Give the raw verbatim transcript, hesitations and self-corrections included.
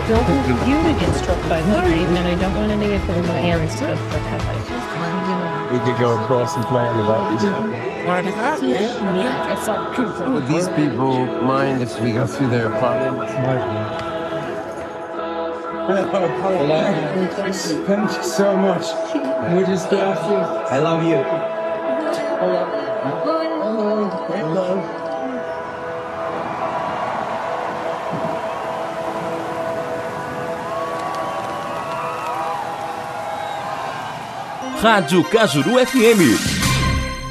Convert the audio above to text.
don't want you to get struck by lightning, and I don't want any of my parents to get struck by lightning. We could go across and play on the boat. Would these people mind if we go through their apartment? Thank you so much. We're just laughing. I love you. Rádio Cajuru F M.